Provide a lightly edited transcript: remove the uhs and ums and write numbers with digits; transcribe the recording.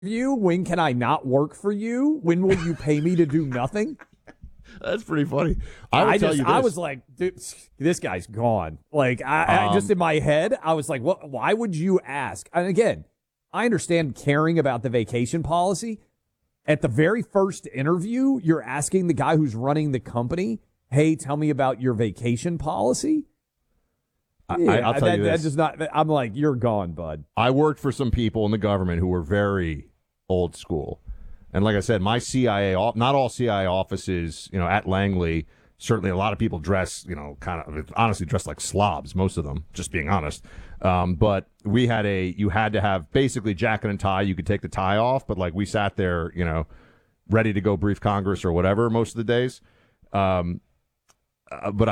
you? When can I not work for you? When will you pay me to do nothing? That's pretty funny. I was like, dude, this guy's gone. Like, I just in my head, I was like, what? Why would you ask? And again, I understand caring about the vacation policy. At the very first interview, you're asking the guy who's running the company, hey, tell me about your vacation policy. I'll tell you this. That's just not. I'm like, you're gone, bud. I worked for some people in the government who were very old school. And like I said, my CIA, not all CIA offices, at Langley, certainly a lot of people dress, kind of honestly dress like slobs, most of them, just being honest. But you had to have basically jacket and tie. You could take the tie off, but like we sat there, ready to go brief Congress or whatever most of the days. But